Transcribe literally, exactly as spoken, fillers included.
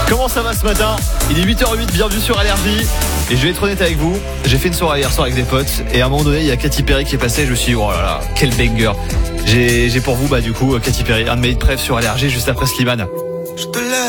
Comment ça va ce matin? Il est huit heures huit, bienvenue sur Allergie. Et je vais être honnête avec vous, j'ai fait une soirée hier soir avec des potes. Et à un moment donné, il y a Katy Perry qui est passée. Je me suis dit, oh là là, quel banger. J'ai, j'ai pour vous, bah du coup, Katy Perry, un de mes hits préf sur Allergie juste après Slimane.